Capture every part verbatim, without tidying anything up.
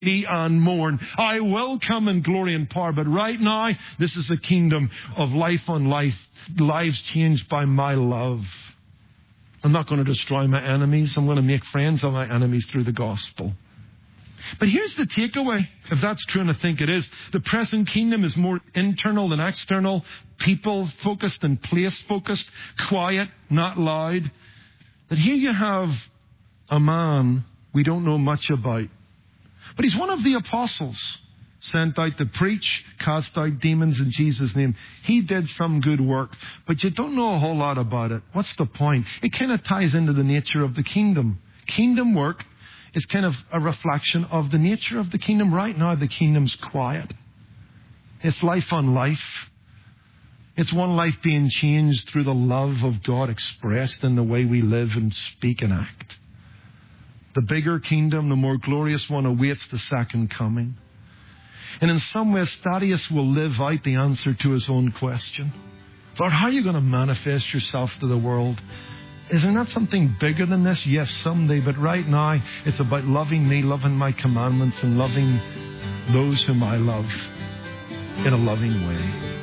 and mourn. I will come in glory and power, but right now, this is a kingdom of life on life, lives changed by my love. I'm not going to destroy my enemies. I'm going to make friends of my enemies through the gospel. But here's the takeaway, if that's true, and I think it is. The present kingdom is more internal than external, people-focused and place-focused, quiet, not loud. But here you have a man we don't know much about. But he's one of the apostles sent out to preach, cast out demons in Jesus' name. He did some good work, but you don't know a whole lot about it. What's the point? It kind of ties into the nature of the kingdom. Kingdom work is kind of a reflection of the nature of the kingdom. Right now, the kingdom's quiet. It's life on life. It's one life being changed through the love of God expressed in the way we live and speak and act. The bigger kingdom, the more glorious one, awaits the second coming. And in some ways, Thaddeus will live out the answer to his own question. Lord, how are you going to manifest yourself to the world? Is there not something bigger than this? Yes, someday. But right now, it's about loving me, loving my commandments, and loving those whom I love in a loving way.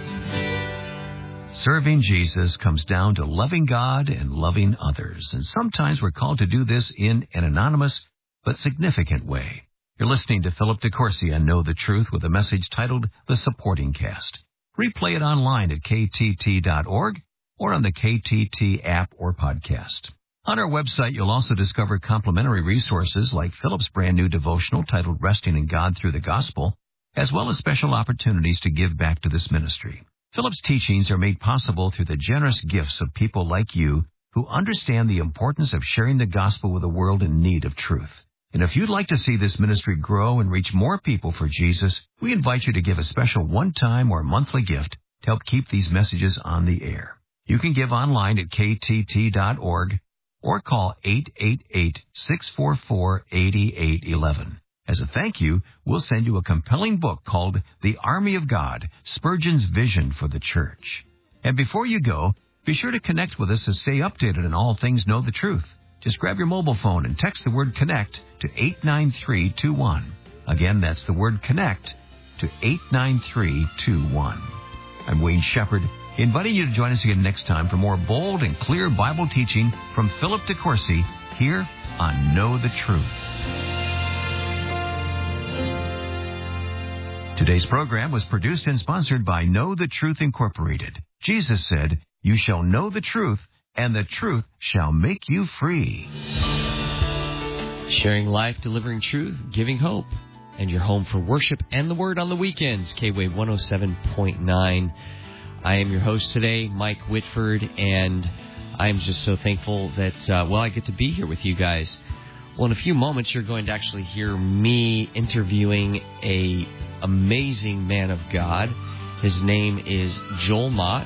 Serving Jesus comes down to loving God and loving others. And sometimes we're called to do this in an anonymous but significant way. You're listening to Philip DeCourcy and Know the Truth with a message titled The Supporting Cast. Replay it online at K T T dot org or on the K T T app or podcast. On our website, you'll also discover complimentary resources like Philip's brand new devotional titled Resting in God Through the Gospel, as well as special opportunities to give back to this ministry. Philip's teachings are made possible through the generous gifts of people like you who understand the importance of sharing the gospel with a world in need of truth. And if you'd like to see this ministry grow and reach more people for Jesus, we invite you to give a special one-time or monthly gift to help keep these messages on the air. You can give online at K T T dot org or call eight eight eight, six four four, eight eight one one. As a thank you, we'll send you a compelling book called The Army of God, Spurgeon's Vision for the Church. And before you go, be sure to connect with us to stay updated on all things Know the Truth. Just grab your mobile phone and text the word CONNECT to eight nine three two one. Again, that's the word CONNECT to eight nine three two one. I'm Wayne Shepherd, inviting you to join us again next time for more bold and clear Bible teaching from Philip DeCourcy here on Know the Truth. Today's program was produced and sponsored by Know the Truth Incorporated. Jesus said, "You shall know the truth, and the truth shall make you free." Sharing life, delivering truth, giving hope, and your home for worship and the Word on the weekends. K-Wave one oh seven point nine. I am your host today, Mike Whitford, and I am just so thankful that, uh, well, I get to be here with you guys. Well, in a few moments, you're going to actually hear me interviewing a amazing man of God. His name is Joel Mott,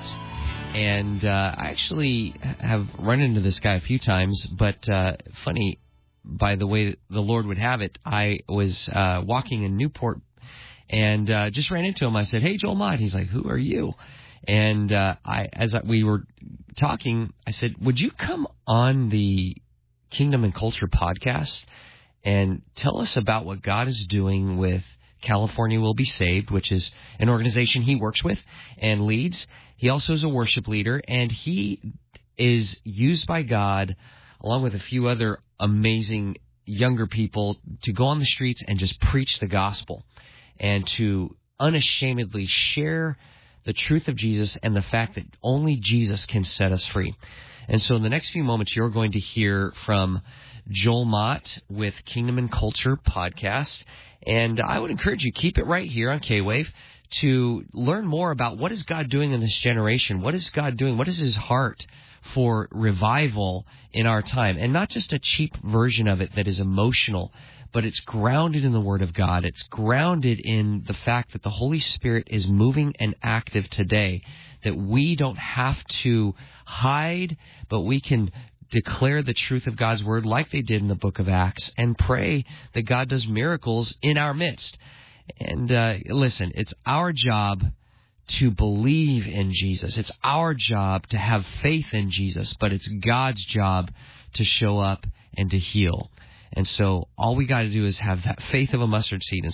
and uh, I actually have run into this guy a few times, but uh, funny, by the way the Lord would have it, I was uh, walking in Newport and uh, just ran into him. I said, "Hey, Joel Mott." He's like, "Who are you?" And uh, I, as we were talking, I said, "Would you come on the Kingdom and Culture podcast and tell us about what God is doing with California Will Be Saved," which is an organization he works with and leads. He also is a worship leader, and he is used by God, along with a few other amazing younger people, to go on the streets and just preach the gospel and to unashamedly share the truth of Jesus and the fact that only Jesus can set us free. And so in the next few moments, you're going to hear from Joel Mott with Kingdom and Culture podcast. And I would encourage you, keep it right here on K-Wave to learn more about what is God doing in this generation. What is God doing? What is his heart for revival in our time? And not just a cheap version of it that is emotional, but it's grounded in the Word of God. It's grounded in the fact that the Holy Spirit is moving and active today, that we don't have to hide, but we can declare the truth of God's Word like they did in the book of Acts and pray that God does miracles in our midst. And uh, listen, it's our job to believe in Jesus. It's our job to have faith in Jesus, but it's God's job to show up and to heal. And so all we got to do is have that faith of a mustard seed. And